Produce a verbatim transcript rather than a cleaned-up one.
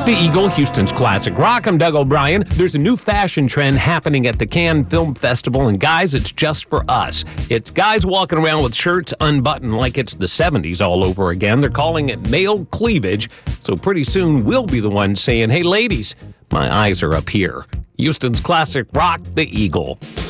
The Eagle, Houston's classic rock. I'm Doug O'Brien. There's a new fashion trend happening at the Cannes Film Festival, and guys, it's just for us. It's guys walking around with shirts unbuttoned like it's the seventies all over again. They're calling it male cleavage, so pretty soon we'll be the ones saying, hey ladies, my eyes are up here. Houston's classic rock, The Eagle.